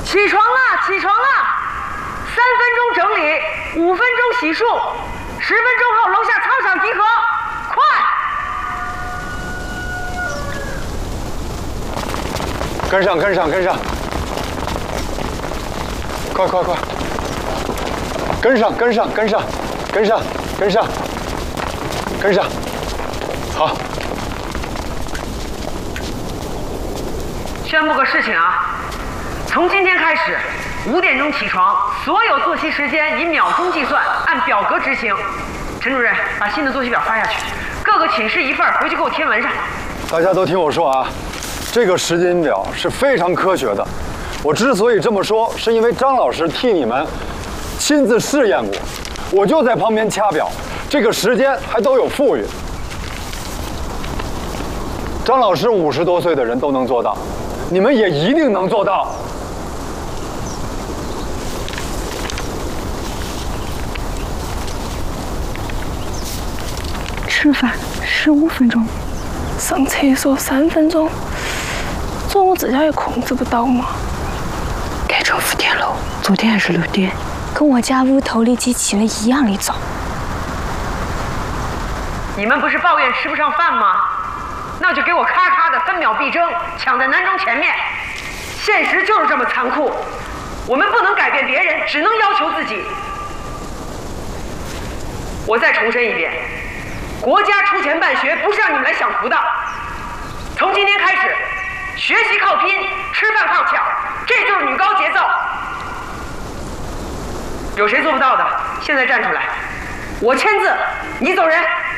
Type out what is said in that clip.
起床了，起床了！3分钟整理，5分钟洗漱，10分钟后楼下操场集合，快！ 跟上，跟上，跟上！快快快！跟上，跟上，跟上，跟上，跟上，跟上！好。 宣布个事情啊！从今天开始，5点钟起床，所有作息时间以秒钟计算，按表格执行。陈主任，把新的作息表发下去，各个寝室一份，回去给我贴文上。 大家都听我说啊，这个时间表是非常科学的。我之所以这么说，是因为张老师替你们亲自试验过，我就在旁边掐表，这个时间还都有富裕。张老师50多岁的人都能做到，你们也一定能做到。 吃饭15分钟，上厕所3分钟，这我自己也控制不到嘛。 开成5点了，昨天还是6点，跟我家屋头里机器人一样的早。 你们不是抱怨吃不上饭吗？那就给我咔咔的分秒必争，抢在男中前面。现实就是这么残酷，我们不能改变别人，只能要求自己。我再重申一遍，国家出钱办学，不是让你们来享福的。从今天开始，学习靠拼，吃饭靠抢，这就是女高节奏。有谁做不到的？现在站出来，我签字，你走人。